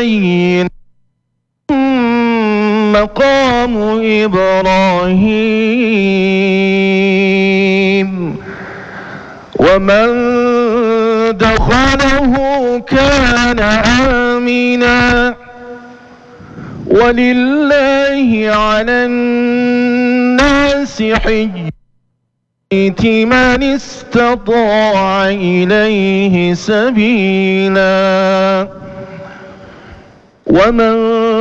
البينة مقام إبراهيم ومن دخله كان آمنا ولله على الناس حج البيت من استطاع إليه سبيلا ومن